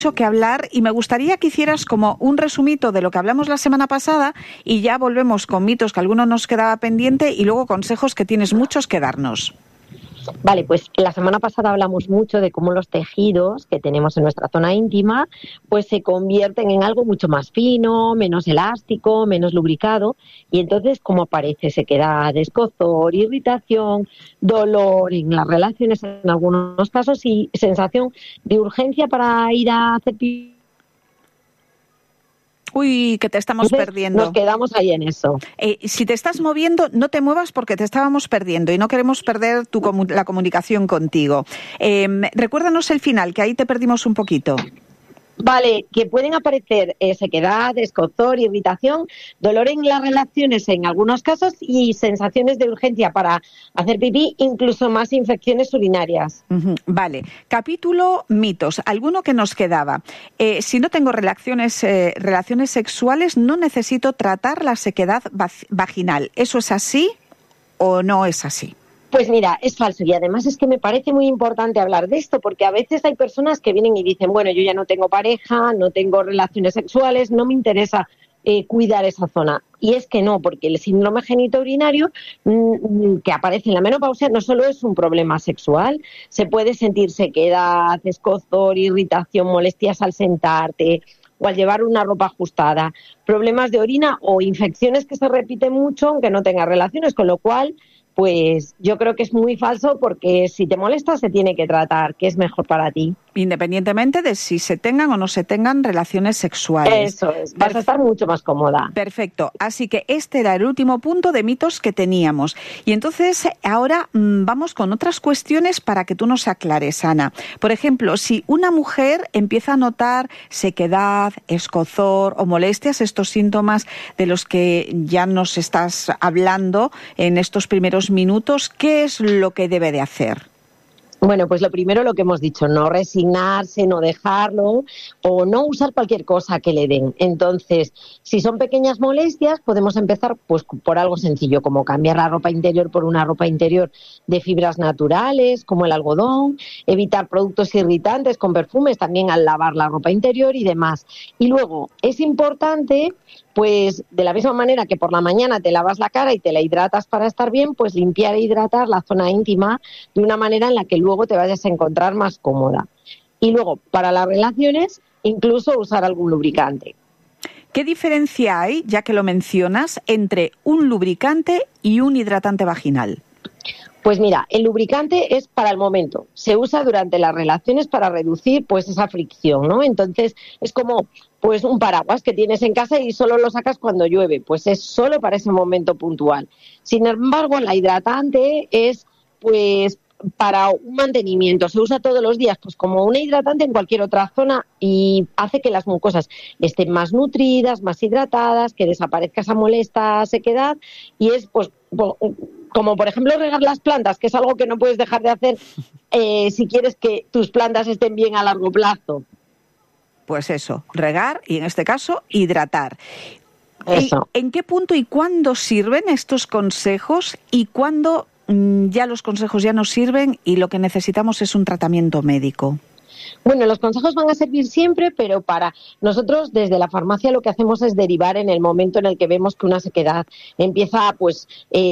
que hablar y me gustaría que hicieras como un resumito de lo que hablamos la semana pasada y ya volvemos con mitos que alguno nos quedaba pendiente y luego consejos que tienes muchos que darnos. Vale, pues la semana pasada hablamos mucho de cómo los tejidos que tenemos en nuestra zona íntima pues se convierten en algo mucho más fino, menos elástico, menos lubricado, y entonces como aparece sequedad, escozor, irritación, dolor en las relaciones en algunos casos y sensación de urgencia para ir a hacer pipí. Uy, que te estamos perdiendo. Nos quedamos ahí en eso. Si te estás moviendo, no te muevas porque te estábamos perdiendo y no queremos perder la comunicación contigo. Recuérdanos el final, que ahí te perdimos un poquito. Vale, que pueden aparecer sequedad, escozor, irritación, dolor en las relaciones en algunos casos y sensaciones de urgencia para hacer pipí, incluso más infecciones urinarias. Vale, capítulo mitos, alguno que nos quedaba. Si no tengo relaciones sexuales, no necesito tratar la sequedad vaginal. ¿Eso es así o no es así? Pues mira, es falso y además es que me parece muy importante hablar de esto porque a veces hay personas que vienen y dicen, bueno, yo ya no tengo pareja, no tengo relaciones sexuales, no me interesa cuidar esa zona. Y es que no, porque el síndrome genitourinario que aparece en la menopausia no solo es un problema sexual, se puede sentir sequedad, escozor, irritación, molestias al sentarte o al llevar una ropa ajustada, problemas de orina o infecciones que se repiten mucho aunque no tenga relaciones, con lo cual pues yo creo que es muy falso porque si te molesta se tiene que tratar, que es mejor para ti. Independientemente de si se tengan o no se tengan relaciones sexuales. Eso es, vas a estar mucho más cómoda. Perfecto, así que este era el último punto de mitos que teníamos. Y entonces ahora vamos con otras cuestiones para que tú nos aclares, Ana. Por ejemplo, si una mujer empieza a notar sequedad, escozor o molestias, estos síntomas de los que ya nos estás hablando en estos primeros minutos, ¿qué es lo que debe de hacer? Bueno, pues lo primero, lo que hemos dicho, no resignarse, no dejarlo o no usar cualquier cosa que le den. Entonces, si son pequeñas molestias, podemos empezar pues por algo sencillo, como cambiar la ropa interior por una ropa interior de fibras naturales, como el algodón, evitar productos irritantes con perfumes también al lavar la ropa interior y demás. Y luego, es importante, pues de la misma manera que por la mañana te lavas la cara y te la hidratas para estar bien, pues limpiar e hidratar la zona íntima de una manera en la que luego te vayas a encontrar más cómoda. Y luego, para las relaciones, incluso usar algún lubricante. ¿Qué diferencia hay, ya que lo mencionas, entre un lubricante y un hidratante vaginal? Pues mira, el lubricante es para el momento, se usa durante las relaciones para reducir pues esa fricción, ¿no? Entonces es como pues un paraguas que tienes en casa y solo lo sacas cuando llueve, pues es solo para ese momento puntual. Sin embargo, la hidratante es pues para un mantenimiento, se usa todos los días pues como un hidratante en cualquier otra zona y hace que las mucosas estén más nutridas, más hidratadas, que desaparezca esa molesta sequedad y es pues como por ejemplo regar las plantas, que es algo que no puedes dejar de hacer si quieres que tus plantas estén bien a largo plazo. Pues eso, regar y en este caso hidratar. Eso. ¿En qué punto y cuándo sirven estos consejos y cuándo ya los consejos ya no sirven y lo que necesitamos es un tratamiento médico? Bueno, los consejos van a servir siempre, pero para nosotros desde la farmacia lo que hacemos es derivar en el momento en el que vemos que una sequedad empieza pues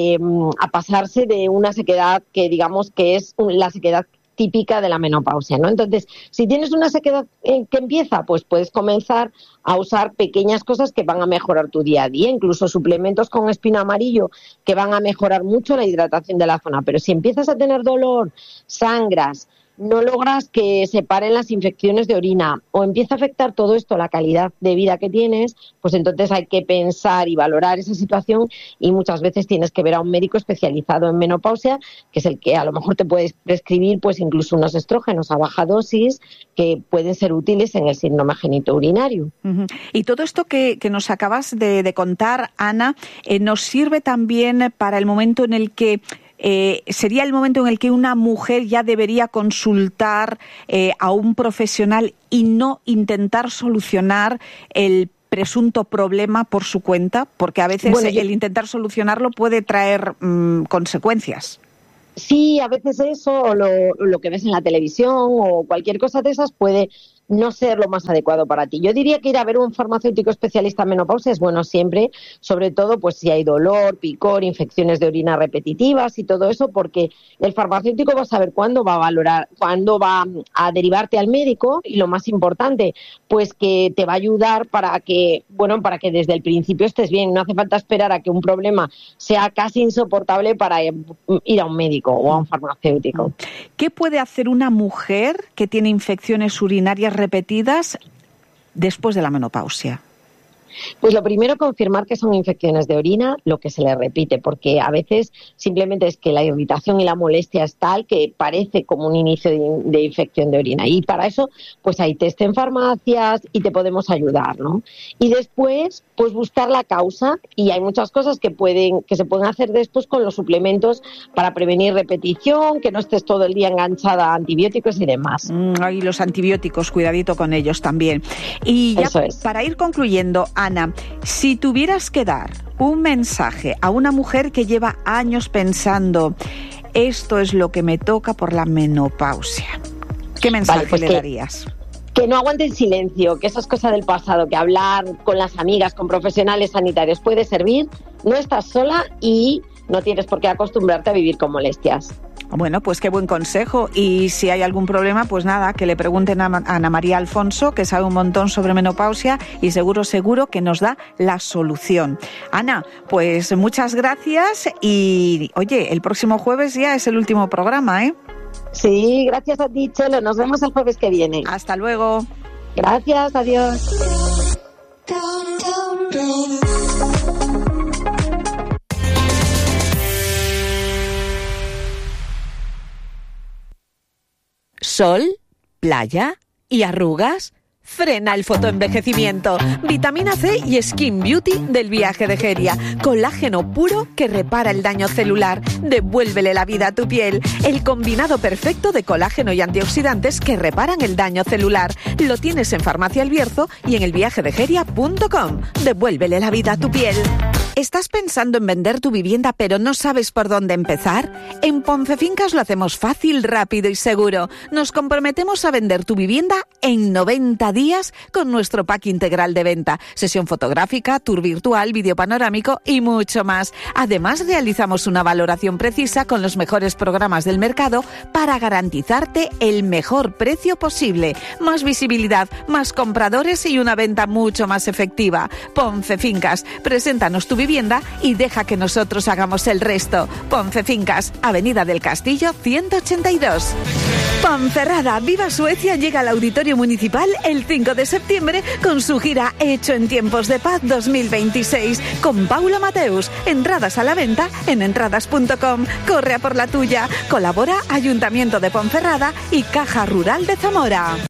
a pasarse de una sequedad que digamos que es la sequedad típica de la menopausia, ¿no? Entonces, si tienes una sequedad que empieza, pues puedes comenzar a usar pequeñas cosas que van a mejorar tu día a día, incluso suplementos con espino amarillo que van a mejorar mucho la hidratación de la zona. Pero si empiezas a tener dolor, sangras, no logras que se paren las infecciones de orina o empieza a afectar todo esto la calidad de vida que tienes, pues entonces hay que pensar y valorar esa situación y muchas veces tienes que ver a un médico especializado en menopausia, que es el que a lo mejor te puede prescribir pues incluso unos estrógenos a baja dosis que pueden ser útiles en el síndrome genitourinario. Uh-huh. Y todo esto que nos acabas de contar, Ana, nos sirve también para el momento en el que sería el momento en el que una mujer ya debería consultar a un profesional y no intentar solucionar el presunto problema por su cuenta, porque a veces el intentar solucionarlo puede traer consecuencias. Sí, a veces eso, o lo que ves en la televisión o cualquier cosa de esas puede no ser lo más adecuado para ti. Yo diría que ir a ver un farmacéutico especialista en menopausia es bueno siempre, sobre todo pues si hay dolor, picor, infecciones de orina repetitivas y todo eso, porque el farmacéutico va a saber cuándo va a valorar, cuándo va a derivarte al médico, y lo más importante, pues que te va a ayudar para que desde el principio estés bien. No hace falta esperar a que un problema sea casi insoportable para ir a un médico o a un farmacéutico. ¿Qué puede hacer una mujer que tiene infecciones urinarias repetidas después de la menopausia? Pues lo primero, confirmar que son infecciones de orina, lo que se le repite, porque a veces simplemente es que la irritación y la molestia es tal que parece como un inicio de infección de orina. Y para eso, pues hay test en farmacias y te podemos ayudar, ¿no? Y después, pues buscar la causa, y hay muchas cosas que se pueden hacer después con los suplementos para prevenir repetición, que no estés todo el día enganchada a antibióticos y demás. Y los antibióticos, cuidadito con ellos también. Y ya para ir concluyendo, Ana, si tuvieras que dar un mensaje a una mujer que lleva años pensando, esto es lo que me toca por la menopausia, ¿qué mensaje le darías? Que no aguante el silencio, que eso es cosa del pasado, que hablar con las amigas, con profesionales sanitarios puede servir, no estás sola y no tienes por qué acostumbrarte a vivir con molestias. Bueno, pues qué buen consejo. Y si hay algún problema, pues nada, que le pregunten a Ana María Alfonso, que sabe un montón sobre menopausia y seguro que nos da la solución. Ana, pues muchas gracias y, oye, el próximo jueves ya es el último programa, ¿eh? Sí, gracias a ti, Chelo. Nos vemos el jueves que viene. Hasta luego. Gracias, adiós. Sol, playa y arrugas. Frena el fotoenvejecimiento. Vitamina C y Skin Beauty del Viaje de Jeria. Colágeno puro que repara el daño celular. Devuélvele la vida a tu piel. El combinado perfecto de colágeno y antioxidantes que reparan el daño celular. Lo tienes en Farmacia El Bierzo y en elviajedejeria.com. Devuélvele la vida a tu piel. ¿Estás pensando en vender tu vivienda pero no sabes por dónde empezar? En Poncefincas lo hacemos fácil, rápido y seguro. Nos comprometemos a vender tu vivienda en 90 días con nuestro pack integral de venta. Sesión fotográfica, tour virtual, vídeo panorámico y mucho más. Además, realizamos una valoración precisa con los mejores programas del mercado para garantizarte el mejor precio posible. Más visibilidad, más compradores y una venta mucho más efectiva. Poncefincas, preséntanos tu vivienda y deja que nosotros hagamos el resto. Poncefincas, Avenida del Castillo 182. Ponferrada, Viva Suecia llega al Auditorio Municipal el 5 de septiembre con su gira Hecho en Tiempos de Paz 2026 con Paula Mateus. Entradas a la venta en entradas.com. Corre a por la tuya. Colabora Ayuntamiento de Ponferrada y Caja Rural de Zamora.